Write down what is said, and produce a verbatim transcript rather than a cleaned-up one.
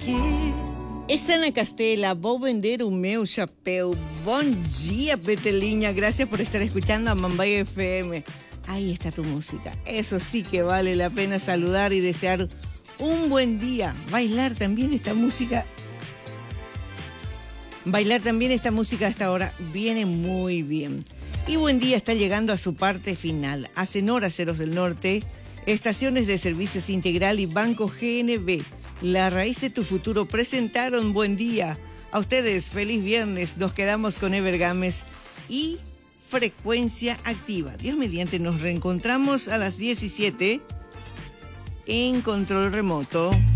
quis. Essa Ana Castela, vou vender o meu chapéu. Bom dia, Petelinha. Gracias por estar escuchando a Mambay F M. Ahí está tu música. Eso sí que vale la pena saludar y desear un buen día. Bailar también esta música. Bailar también esta música a esta hora viene muy bien. Y buen día está llegando a su parte final. Acenor Aceros del Norte, Estaciones de Servicios Integral y Banco G N B. La raíz de tu futuro presentaron buen día. A ustedes, feliz viernes. Nos quedamos con Evergames y Frecuencia Activa. Dios mediante, nos reencontramos a las diecisiete en Control Remoto.